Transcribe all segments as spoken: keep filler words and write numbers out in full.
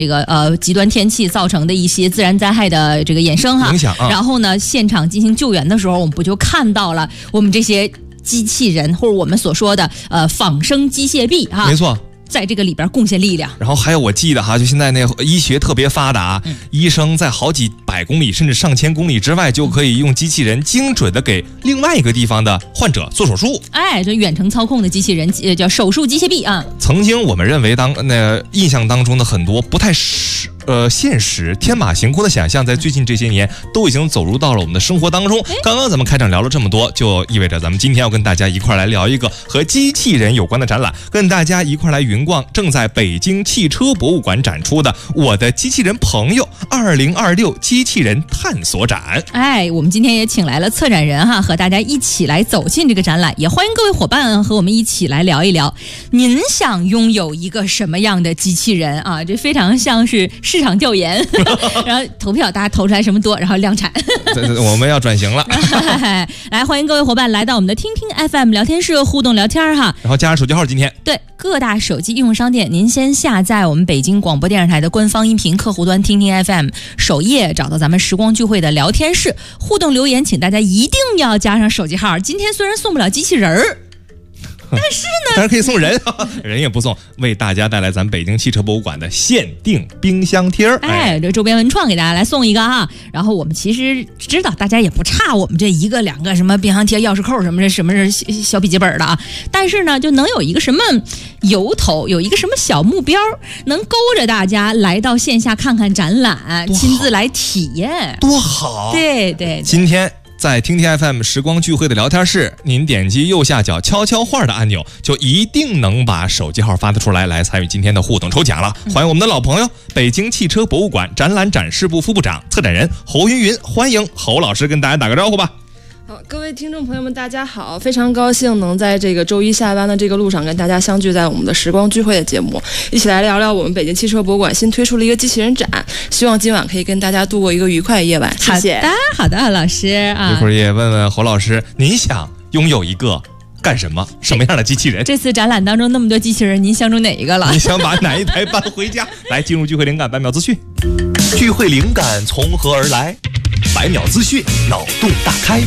这个呃极端天气造成的一些自然灾害的这个衍生哈影响、啊。 然后呢，现场进行救援的时候，我们不就看到了我们这些机器人，或者我们所说的呃仿生机械臂哈？ 没错。 在这个里边贡献力量， 然后还有我记得哈，就现在那医学特别发达，嗯、医生在好几百公里甚至上千公里之外就可以用机器人精准的给另外一个地方的患者做手术。 哎，这远程操控的机器人，呃，叫手术机械臂啊。 曾经我们认为当那印象当中的很多不太实呃现实、天马行空的想象，在最近这些年都已经走入到了我们的生活当中。刚刚咱们开场聊了这么多，就意味着咱们今天要跟大家一块来聊一个和机器人有关的展览，跟大家一块来云逛正在北京汽车博物馆展出的《我的机器人朋友二零二六机器人探索展》。 哎，我们今天也请来了策展人哈，和大家一起来走进这个展览，也欢迎各位伙伴和我们一起来聊一聊，您想拥有一个什么样的机器人啊？这非常像是市场调研，然后投票大家投出来什么多，然后量产。 我们要转型了。 来，欢迎各位伙伴来到我们的听听 F M 聊天室互动聊天哈。 然后加上手机号，今天对各大手机应用商店，您先下载我们北京广播电视台的官方音频客户端听听 F M 首页，找到咱们时光聚会的聊天室互动留言，请大家一定要加上手机号。今天虽然送不了机器人儿，但是呢， 当然可以送人，人也不送，为大家带来咱北京汽车博物馆的限定冰箱贴儿。 哎，这周边文创给大家来送一个哈。然后我们其实知道大家也不差我们这一个两个什么冰箱贴、钥匙扣什么什么小笔记本的啊，但是呢，就能有一个什么由头，有一个什么小目标，能勾着大家来到线下看看展览，亲自来体验， 多好！ 对 对, 对， 今天。在听听 F M 时光聚会的聊天室，您点击右下角悄悄话的按钮，就一定能把手机号发得出来，来参与今天的互动抽奖了。欢迎我们的老朋友，北京汽车博物馆展览展示部副部长、策展人侯云云，欢迎侯老师跟大家打个招呼吧。 好，各位听众朋友们，大家好！非常高兴能在这个周一下班的这个路上跟大家相聚在我们的时光聚会的节目，一起来聊聊我们北京汽车博物馆新推出了一个机器人展，希望今晚可以跟大家度过一个愉快的夜晚。谢谢。 好的，好的，老师啊。 一会儿也问问侯老师，您想拥有一个干什么？什么样的机器人？ 这次展览当中那么多机器人，您相中哪一个了？ 你想把哪一台搬回家？来，进入聚会灵感百秒资讯。 聚会灵感从何而来？百秒资讯，脑洞大开。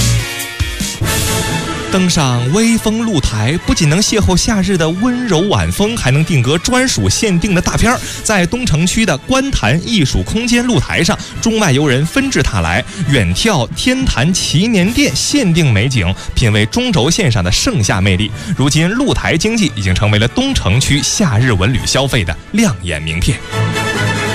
登上微风露台，不仅能邂逅夏日的温柔晚风，还能定格专属限定的大片。在东城区的观坛艺术空间露台上，中外游人纷至沓来，远眺天坛祈年殿限定美景，品味中轴线上的盛夏魅力。如今，露台经济已经成为了东城区夏日文旅消费的亮眼名片。